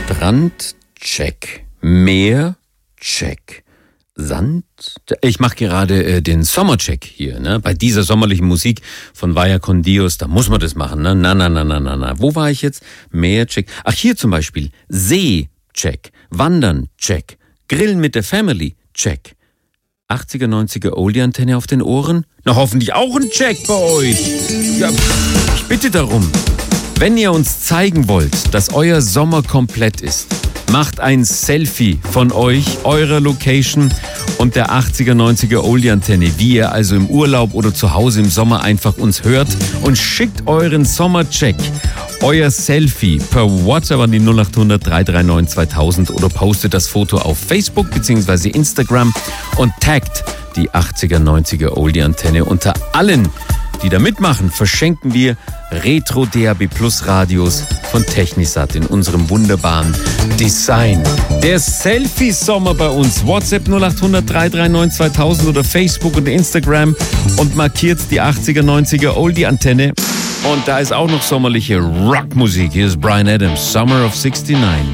Strand, check. Meer, check. Sand. Ich mache gerade den Sommercheck hier, ne? Bei dieser sommerlichen Musik von Vaya con Dios, da muss man das machen, ne? Na. Wo war ich jetzt? Meer, check. Ach, hier zum Beispiel. See, check. Wandern, check. Grillen mit der Family, check. 80er, 90er Oldie-Antenne auf den Ohren? Na, hoffentlich auch ein Check bei euch. Ja, ich bitte darum. Wenn ihr uns zeigen wollt, dass euer Sommer komplett ist, macht ein Selfie von euch, eurer Location und der 80er, 90er Oldie-Antenne, wie ihr also im Urlaub oder zu Hause im Sommer einfach uns hört, und schickt euren Sommercheck, euer Selfie per WhatsApp an die 0800 339 2000 oder postet das Foto auf Facebook bzw. Instagram und taggt die 80er, 90er Oldie-Antenne. Unter allen, die da mitmachen, verschenken wir Retro DAB Plus Radios von Technisat in unserem wunderbaren Design. Der Selfie-Sommer bei uns. WhatsApp 0800 339 2000 oder Facebook und Instagram und markiert die 80er, 90er Oldie-Antenne. Und da ist auch noch sommerliche Rockmusik. Hier ist Bryan Adams, Summer of '69.